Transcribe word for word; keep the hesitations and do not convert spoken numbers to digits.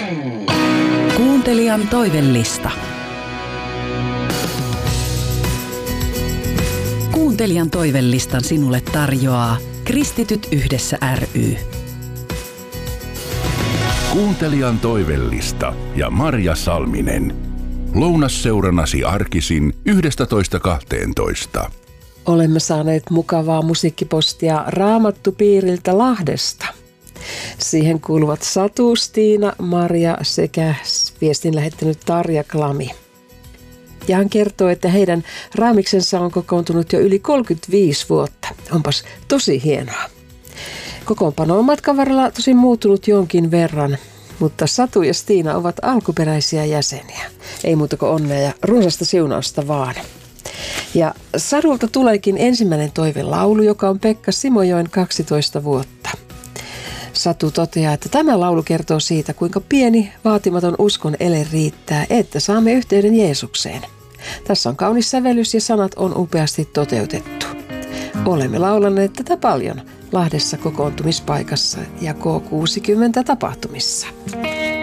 Kuuntelijan toivellista. Kuuntelijan toivellistan sinulle tarjoaa Kristityt yhdessä ry. Kuuntelijan toivellista ja Marja Salminen. Lounasseurannasi arkisin yhdestätoista kahteentoista. Olemme saaneet mukavaa musiikkipostia Raamattupiiriltä Lahdesta. Siihen kuuluvat Satu, Stiina, Marja sekä viestin lähettänyt Tarja Klami. Ja hän kertoo, että heidän raamiksensa on kokoontunut jo yli kolmekymmentäviisi vuotta. Onpas tosi hienoa. Kokoonpano on matkan varrella tosin muuttunut jonkin verran, mutta Satu ja Stiina ovat alkuperäisiä jäseniä. Ei muuta kuin onnea ja runsasta siunausta vaan. Ja Sadulta tuleekin ensimmäinen toivelaulu, joka on Pekka Simojoen kaksitoista vuotta. Satu toteaa, että tämä laulu kertoo siitä, kuinka pieni, vaatimaton uskon ele riittää, että saamme yhteyden Jeesukseen. Tässä on kaunis sävellys ja sanat on upeasti toteutettu. Olemme laulaneet tätä paljon Lahdessa kokoontumispaikassa ja K kuusikymmentä tapahtumissa.